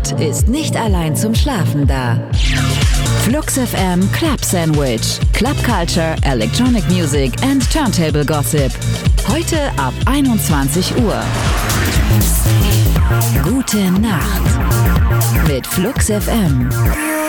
Welt ist nicht allein zum Schlafen da. Flux FM Club Sandwich. Club Culture, Electronic Music and Turntable Gossip. Heute ab 21 Uhr. Gute Nacht mit Flux FM.